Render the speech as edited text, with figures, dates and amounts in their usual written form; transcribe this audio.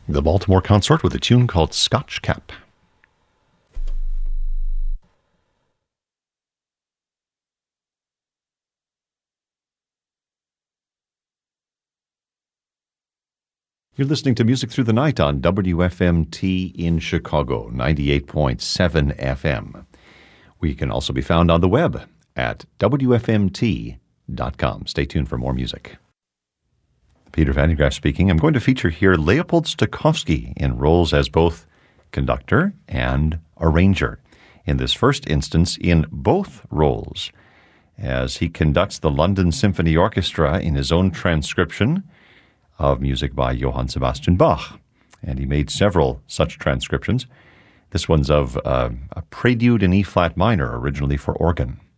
The Baltimore Consort with a tune called Scotch Cap. You're listening to Music Through the Night on WFMT in Chicago, 98.7 FM. We can also be found on the web at WFMT.com. Stay tuned for more music. Peter Van de Graaff speaking. I'm going to feature here Leopold Stokowski in roles as both conductor and arranger. In this first instance, in both roles, as he conducts the London Symphony Orchestra in his own transcription of music by Johann Sebastian Bach. And he made several such transcriptions. This one's of a prelude in E-flat minor, originally for organ.